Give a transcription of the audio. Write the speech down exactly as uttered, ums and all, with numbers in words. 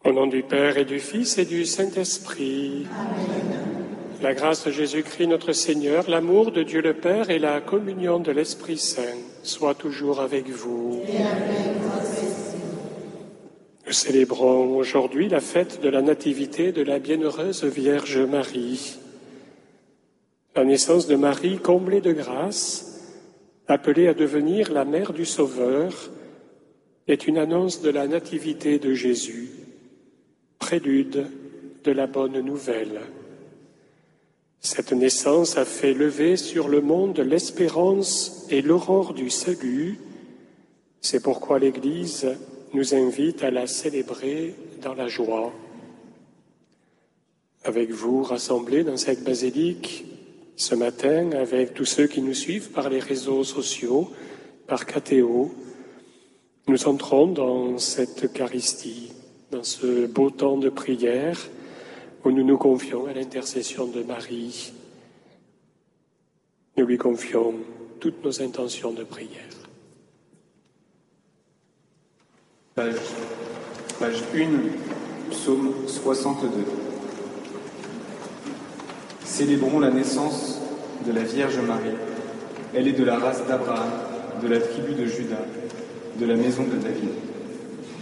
Au nom du Père et du Fils et du Saint-Esprit. Amen. La grâce de Jésus-Christ notre Seigneur, l'amour de Dieu le Père et la communion de l'Esprit Saint soient toujours avec vous. Et avec votre esprit. Nous célébrons aujourd'hui la fête de la Nativité de la Bienheureuse Vierge Marie. La naissance de Marie, comblée de grâce, appelée à devenir la mère du Sauveur, est une annonce de la Nativité de Jésus, prélude de la bonne nouvelle. Cette naissance a fait lever sur le monde l'espérance et l'aurore du salut. C'est pourquoi l'Église nous invite à la célébrer dans la joie. Avec vous, rassemblés dans cette basilique, ce matin, avec tous ceux qui nous suivent par les réseaux sociaux, par Catéo, nous entrons dans cette Eucharistie, dans ce beau temps de prière où nous nous confions à l'intercession de Marie. Nous lui confions toutes nos intentions de prière. Page, page un, psaume soixante-deux. Célébrons la naissance de la Vierge Marie. Elle est de la race d'Abraham, de la tribu de Juda, de la maison de David.